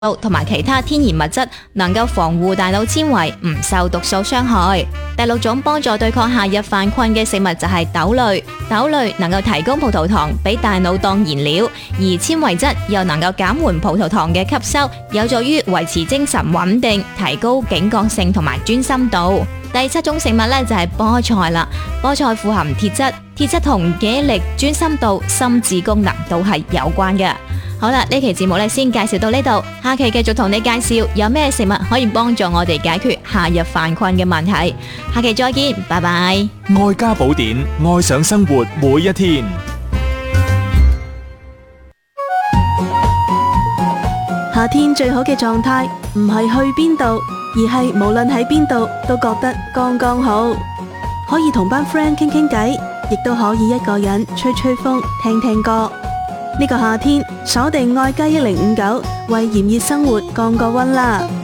同埋其他天然物質，能夠防護大腦纖維唔受毒素傷害。第六種幫助對抗夏日犯困嘅食物就係豆類，豆類能夠提供葡萄糖俾大腦當燃料，而纖維質又能夠減緩葡萄糖嘅吸收，有助於維持精神穩定，提高警覺性同埋專心度。第七種食物呢，就係菠菜啦，菠菜富含鐵質，鐵質同記憶力、專心度、心智功能都係有關嘅。好啦，呢期節目呢先介紹到呢度，下期繼續同你介紹有咩食物可以幫助我哋解決夏日犯困嘅問題。下期再見，拜拜。 愛家寶典，愛上生活每一天。 夏天最好嘅狀態唔係去邊度，而係無論喺邊度都覺得剛剛好，可以同班 friend 傾傾偈，亦都可以一個人吹吹風、聽聽歌。呢個夏天鎖定愛家1059，為炎熱生活降個溫啦！